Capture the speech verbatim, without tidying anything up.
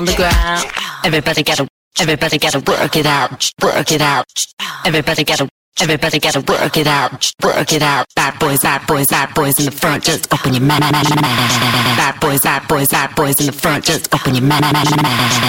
the ground. Everybody gotta, everybody gotta work it out, work it out. Everybody gotta, everybody gotta work it out, work it out. Bad boys, bad boys, bad boys in the front, just open your mouth. Bad boys, bad boys, bad boys in the front, just open your mouth.